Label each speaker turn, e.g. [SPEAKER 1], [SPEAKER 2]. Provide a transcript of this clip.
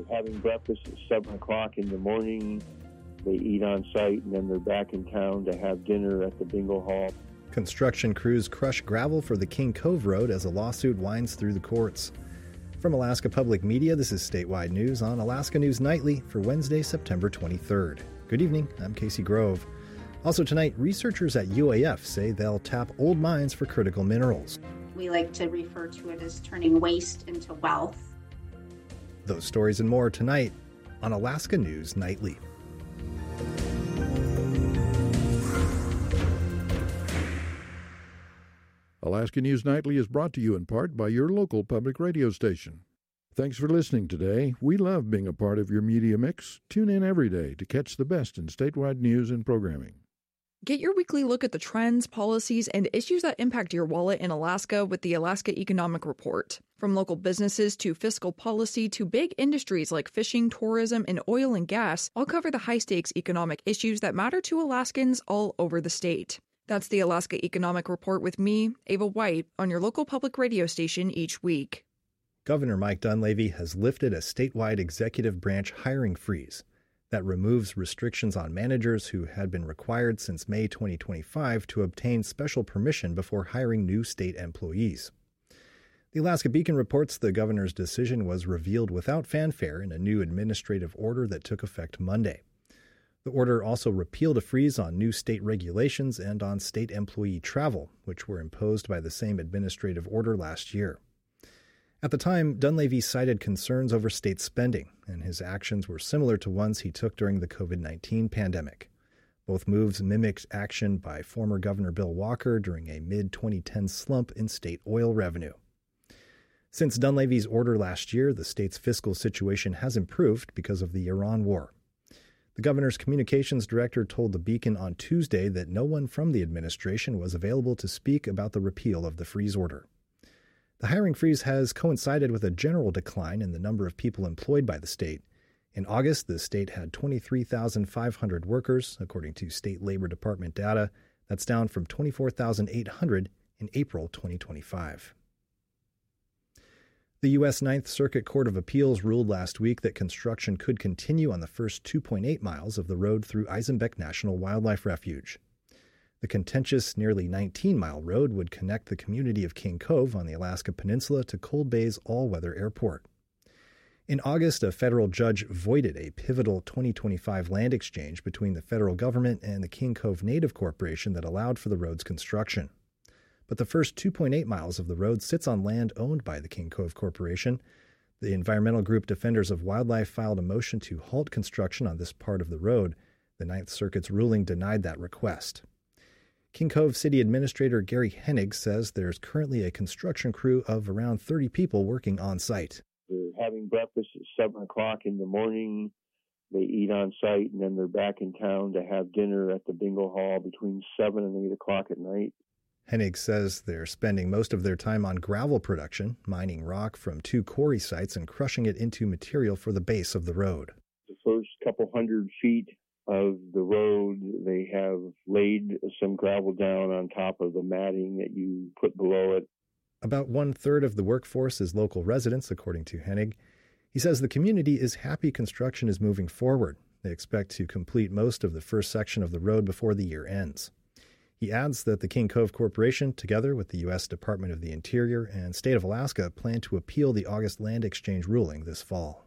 [SPEAKER 1] having breakfast at 7 o'clock in the morning. They eat on site, and then they're back in town to have dinner at the bingo hall.
[SPEAKER 2] Construction crews crush gravel for the King Cove Road as a lawsuit winds through the courts. From Alaska Public Media, this is Statewide News on Alaska News Nightly for Wednesday, September 23rd. Good evening, I'm Casey Grove. Also tonight, researchers at UAF say they'll tap old mines for critical minerals.
[SPEAKER 3] We like to refer to it as turning waste into wealth.
[SPEAKER 2] Those stories and more tonight on Alaska News Nightly.
[SPEAKER 4] Alaska News Nightly is brought to you in part by your local public radio station. Thanks for listening today. We love being a part of your media mix. Tune in every day to catch the best in statewide news and programming.
[SPEAKER 5] Get your weekly look at the trends, policies, and issues that impact your wallet in Alaska with the Alaska Economic Report. From local businesses to fiscal policy to big industries like fishing, tourism, and oil and gas, I'll cover the high-stakes economic issues that matter to Alaskans all over the state. That's the Alaska Economic Report with me, Ava White, on your local public radio station each week.
[SPEAKER 2] Governor Mike Dunleavy has lifted a statewide executive branch hiring freeze that removes restrictions on managers who had been required since May 2025 to obtain special permission before hiring new state employees. The Alaska Beacon reports the governor's decision was revealed without fanfare in a new administrative order that took effect Monday. The order also repealed a freeze on new state regulations and on state employee travel, which were imposed by the same administrative order last year. At the time, Dunleavy cited concerns over state spending, and his actions were similar to ones he took during the COVID-19 pandemic. Both moves mimicked action by former Governor Bill Walker during a mid-2010 slump in state oil revenue. Since Dunleavy's order last year, the state's fiscal situation has improved because of the Iran war. The governor's communications director told the Beacon on Tuesday that no one from the administration was available to speak about the repeal of the freeze order. The hiring freeze has coincided with a general decline in the number of people employed by the state. In August, the state had 23,500 workers, according to State Labor Department data. That's down from 24,800 in April 2025. The U.S. Ninth Circuit Court of Appeals ruled last week that construction could continue on the first 2.8 miles of the road through Eisenbeck National Wildlife Refuge. The contentious nearly 19-mile road would connect the community of King Cove on the Alaska Peninsula to Cold Bay's all-weather airport. In August, a federal judge voided a pivotal 2025 land exchange between the federal government and the King Cove Native Corporation that allowed for the road's construction. But the first 2.8 miles of the road sits on land owned by the King Cove Corporation. The environmental group Defenders of Wildlife filed a motion to halt construction on this part of the road. The Ninth Circuit's ruling denied that request. King Cove City Administrator Gary Hennig says there's currently a construction crew of around 30 people working on site.
[SPEAKER 1] They're having breakfast at 7 o'clock in the morning. They eat on site, and then they're back in town to have dinner at the bingo hall between 7 and 8 o'clock at night.
[SPEAKER 2] Hennig says they're spending most of their time on gravel production, mining rock from 2 quarry sites and crushing it into material for the base of the road.
[SPEAKER 1] The first couple hundred feet of the road, they have laid some gravel down on top of the matting that you put below it.
[SPEAKER 2] About 1/3 of the workforce is local residents, according to Hennig. He says the community is happy construction is moving forward. They expect to complete most of the first section of the road before the year ends. He adds that the King Cove Corporation, together with the U.S. Department of the Interior and State of Alaska, plan to appeal the August land exchange ruling this fall.